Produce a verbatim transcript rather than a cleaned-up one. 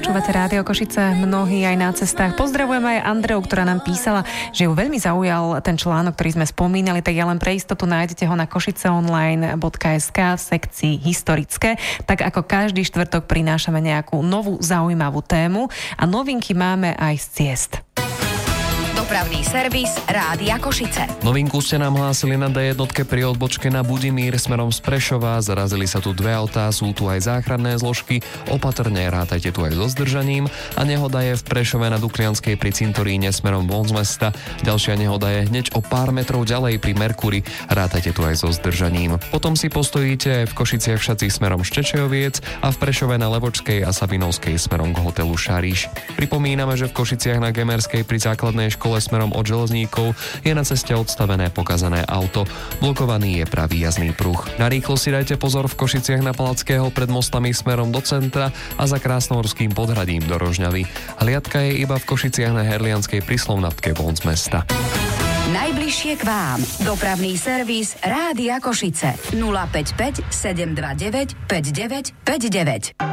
Počúvate Rádio Košice, mnohí aj na cestách. Pozdravujeme aj Andreu, ktorá nám písala, že ju veľmi zaujal ten článok, ktorý sme spomínali, tak ja len pre istotu nájdete ho na košiceonline bodka es ká v sekcii historické. Tak ako každý štvrtok prinášame nejakú novú zaujímavú tému a novinky máme aj z ciest. Dopravný servis Rádia Košice. Novinku ste nám hlásili na dé jedna pri odbočke na Budimír smerom z Prešova. Zarazili sa tu dve autá, sú tu aj záchranné zložky. Opatrne rátajte tu aj so zdržaním. A nehoda je v Prešove na Duklianskej pri cintoríne smerom von z mesta. Ďalšia nehoda je hneď o pár metrov ďalej pri Merkuri. Rátajte tu aj so zdržaním. Potom si postojíte v Košiciach Šaci smerom Štečejoviec a v Prešove na Levočskej a Sabinovskej smerom k hotelu Šariš. Pripomíname, že v Košiciach na Gemerskej pri základnej škole smerom od Železníkov je na ceste odstavené pokazané auto. Blokovaný je pravý jazdný pruh. Na rýchlo si dajte pozor v Košiciach na Palackého pred mostami smerom do centra a za Krásnohorským podhradím do Rožňavy. Hliadka je iba v Košiciach na Herlianskej pri Slovnatke von z mesta. Najbližšie k vám. Dopravný servis Rádia Košice. nula päť päť sedem dva deväť päť deväť päť deväť.